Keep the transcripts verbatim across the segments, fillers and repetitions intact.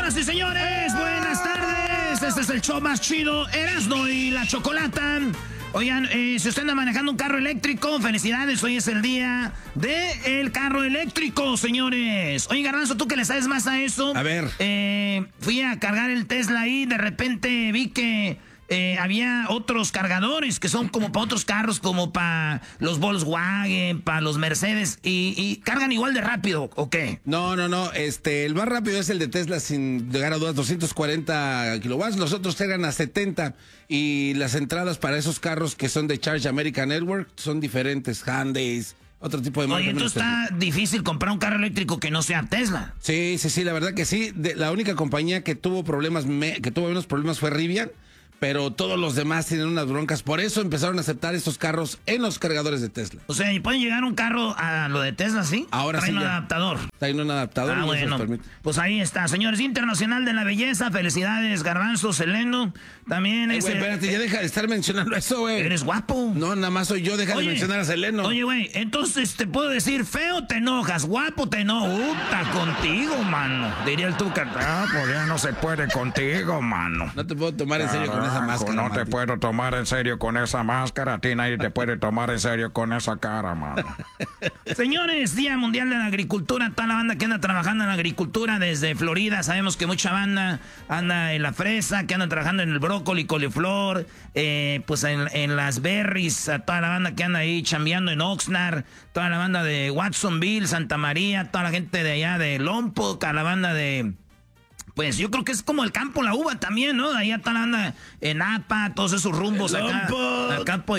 Señoras y señores, buenas tardes. Este es el show más chido, Erasmo y la Chocolata. Oigan, eh, si usted anda manejando un carro eléctrico, felicidades, hoy es el día del carro eléctrico, señores. Oye, Garbanzo, ¿tú que le sabes más a eso? A ver. Eh, fui a cargar el Tesla ahí, de repente vi que eh, había otros cargadores que son como para otros carros, como para los Volkswagen, para los Mercedes, y, y cargan igual de rápido, ¿o qué? No, no, no, este, el más rápido es el de Tesla sin llegar a dudas, doscientos cuarenta kilowatts, los otros cargan a setenta, y las entradas para esos carros que son de Charge America Network son diferentes, Hyundais, otro tipo de marcas. Oye, entonces está difícil comprar un carro eléctrico que no sea Tesla. Sí, sí, sí, la verdad que sí, de, la única compañía que tuvo problemas, me, que tuvo menos problemas fue Rivian, pero todos los demás tienen unas broncas. Por eso empezaron a aceptar estos carros en los cargadores de Tesla. O sea, ¿y pueden llegar un carro a lo de Tesla, sí? Ahora Traen sí. un ya. adaptador. Traen un adaptador. Ah, y bueno. eso permite. Pues ahí está. Señores, Internacional de la Belleza. Felicidades, Garbanzo, Seleno. También Ay, es... güey, espérate, ya deja de estar mencionando eso, güey. Eres guapo. No, nada más soy yo, deja Oye, de mencionar a Seleno. Oye, güey, entonces te puedo decir, feo te enojas, guapo te enojas. Uta, contigo, mano. Diría el Tuca. Ah, pues ya no se puede contigo, mano. No te puedo tomar en serio con esa Carajo, máscara. No te Mati. puedo tomar en serio con esa máscara. A ti nadie te puede tomar en serio con esa cara, mano. Señores, Día Mundial de la Agricultura. Toda la banda que anda trabajando en la agricultura desde Florida. Sabemos que mucha banda anda en la fresa, que anda trabajando en el brócoli, coliflor, eh, pues en, en las berries. A toda la banda que anda ahí chambeando en Oxnard. Toda la banda de Watsonville, Santa María. Toda la gente de allá de Lompoc. A la banda de... Pues yo creo que es como el campo La Uva también, ¿no? Ahí está la banda en Napa, todos esos rumbos acá. Al campo de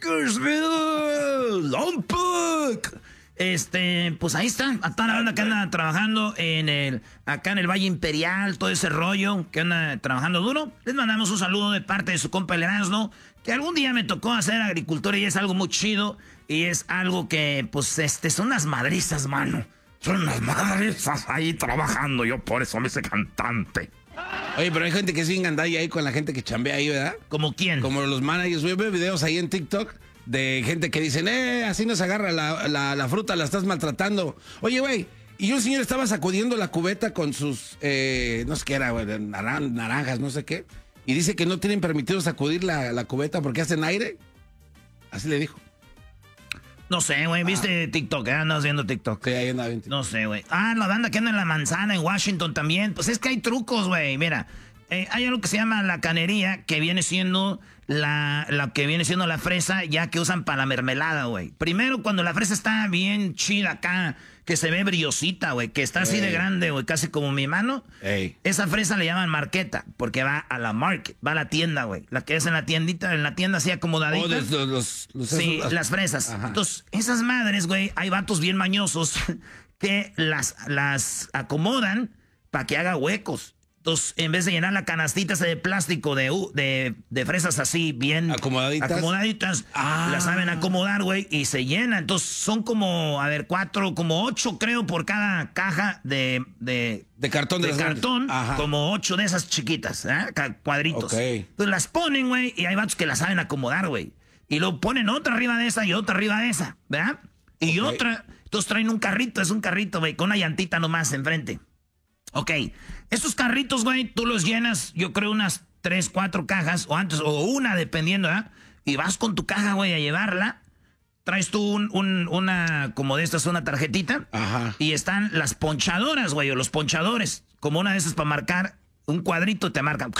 Bakersville, Lompoc. Este, pues ahí está, a toda la banda que anda trabajando en el, acá en el Valle Imperial, todo ese rollo, que anda trabajando duro. Les mandamos un saludo de parte de su compa el Erasmo, que algún día me tocó hacer agricultura y es algo muy chido. Y es algo que, pues, este, son unas madrizas, mano. Son unas madrizas ahí trabajando, yo por eso me hice cantante. Oye, pero hay gente que es bien gandalla ahí con la gente que chambea ahí, ¿verdad? ¿Como quién? Como los managers. Yo veo videos ahí en TikTok de gente que dicen, eh, así nos agarra la, la, la fruta, la estás maltratando. Oye, güey, y un señor estaba sacudiendo la cubeta con sus, eh, no sé qué era, güey, naran, naranjas, no sé qué. Y dice que no tienen permitido sacudir la, la cubeta porque hacen aire. Así le dijo. No sé, güey, ¿viste ah. TikTok? ¿Eh? Andas viendo TikTok. Sí, ahí andaba en TikTok. No sé, güey. Ah, la banda que anda en la manzana, en Washington también. Pues es que hay trucos, güey. Mira, eh, hay algo que se llama la canería, que viene siendo la, la que viene siendo la fresa, ya que usan para la mermelada, güey. Primero, cuando la fresa está bien chida acá, que se ve brillosita, güey, que está así Ey. de grande, güey, casi como mi mano. Ey. Esa fresa le llaman marqueta, porque va a la market, va a la tienda, güey. La que es en la tiendita, en la tienda así acomodadita. Oh, los, los, los, sí, esos, las fresas. Ajá. Entonces, esas madres, güey, hay vatos bien mañosos que las, las acomodan para que haga huecos. Entonces, en vez de llenar la canastita esa de plástico de, de, de fresas así bien acomodaditas, acomodaditas ah. las saben acomodar, güey, y se llena. Entonces, son como, a ver, cuatro, como ocho, creo, por cada caja de... De, de cartón. De, de cartón, como ocho de esas chiquitas, ¿eh? Cuadritos. Okay. Entonces, las ponen, güey, y hay vatos que las saben acomodar, güey. Y luego ponen otra arriba de esa y otra arriba de esa, ¿verdad? Y okay. otra... Entonces, traen un carrito, es un carrito, güey, con una llantita nomás enfrente. Ok, estos carritos, güey, tú los llenas, yo creo, unas tres, cuatro cajas, o antes, o una, dependiendo, ¿eh? Y vas con tu caja, güey, a llevarla. Traes tú un, un, una, como de estas, una tarjetita. Ajá. Y están las ponchadoras, güey, o los ponchadores. Como una de esas para marcar un cuadrito, te marcan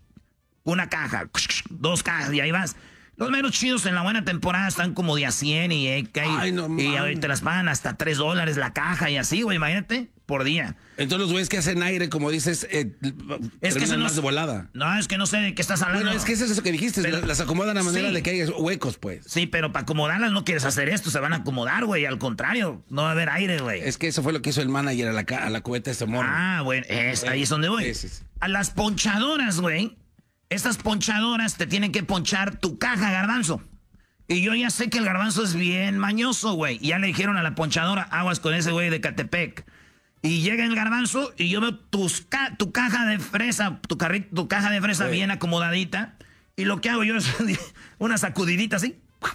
una caja, dos cajas, y ahí vas. Los menos chidos en la buena temporada están como de a cien y, eh, que hay, Ay, no, y a ver, te las pagan hasta tres dólares la caja y así, güey, imagínate, por día. Entonces los güeyes que hacen aire, como dices, eh, es que eso no más de volada. No, es que no sé de qué estás hablando. Bueno, es que eso es eso que dijiste, pero, las acomodan a manera sí. de que haya huecos, pues. Sí, pero para acomodarlas no quieres hacer esto, se van a acomodar, güey, al contrario, no va a haber aire, güey. Es que eso fue lo que hizo el manager a la, a la cubeta de ese morro. Ah, bueno, es, ahí es donde voy. Sí, sí, sí. A las ponchadoras, güey, estas ponchadoras te tienen que ponchar tu caja, Garbanzo. Y yo ya sé que el Garbanzo es bien mañoso, güey. Y ya le dijeron a la ponchadora, aguas con ese güey de Catepec. Y llega el Garbanzo y yo veo tus ca tu caja de fresa, tu, carrito, tu caja de fresa sí. bien acomodadita. Y lo que hago yo es una sacudidita así.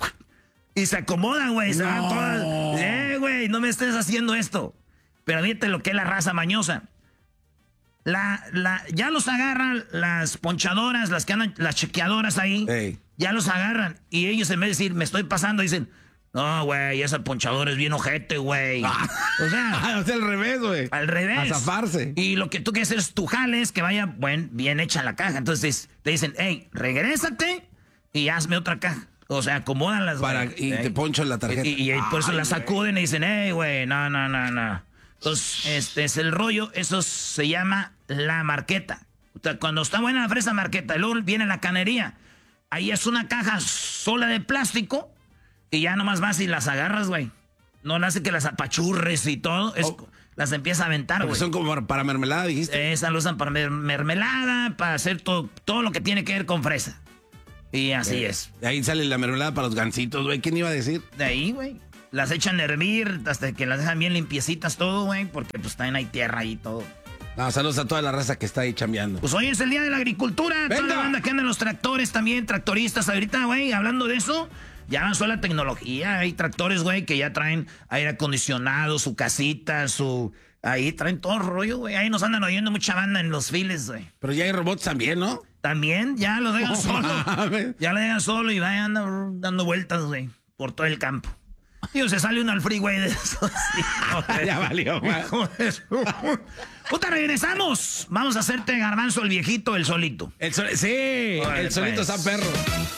Y se acomodan, güey. Se no. van todas. Eh, güey, no me estés haciendo esto. Pero fíjate lo que es la raza mañosa. La, la, ya los agarran las ponchadoras, las que andan, las chequeadoras ahí. Ey. Ya los agarran. Y ellos en vez de decir, me estoy pasando, dicen, no, güey, esa ponchadora es bien ojete, güey. Ah. O sea, o sea, al revés, güey. al revés. A zafarse. Y lo que tú quieres hacer es tu jales, que vaya buen, bien hecha la caja. Entonces te dicen, hey, regrésate y hazme otra caja. O sea, acomódanlas, Para, güey. y Ey. te poncho la tarjeta. Y, y- y por eso Ay, la sacuden güey. y dicen, hey, güey, no, no, no, no. Entonces, este es el rollo, eso se llama la marqueta. O sea, cuando está buena la fresa marqueta, y luego viene la canería. Ahí es una caja sola de plástico y ya nomás vas y las agarras, güey. No le hace que las apachurres y todo, es- Oh. las empieza a aventar, Porque güey. son como para- para mermelada, dijiste. Esa lo usan para mer- mermelada, para hacer todo, todo lo que tiene que ver con fresa. Y así es. De ahí sale la mermelada para los gansitos, güey. ¿Quién iba a decir? De ahí, güey. Las echan a hervir hasta que las dejan bien limpiecitas todo, güey, porque pues también hay tierra ahí y todo. No, saludos a toda la raza que está ahí chambeando. Pues hoy es el día de la agricultura. Toda ¡Venga! la banda que andan los tractores también, tractoristas. Ahorita, güey, hablando de eso, ya avanzó la tecnología. Hay tractores, güey, que ya traen aire acondicionado, su casita, su... Ahí traen todo el rollo, güey. Ahí nos andan oyendo mucha banda en los files, güey. Pero ya hay robots también, ¿no? También, ya lo dejan No solo. mames. Ya lo dejan solo y vayan dando, dando vueltas, güey, por todo el campo. Digo, se sale uno al freeway de esos. Ya valió, güey. Hijo de su- Puta, regresamos. Vamos a hacerte Garbanzo el viejito, el solito. El sol- sí, Órale, el solito pues. está perro.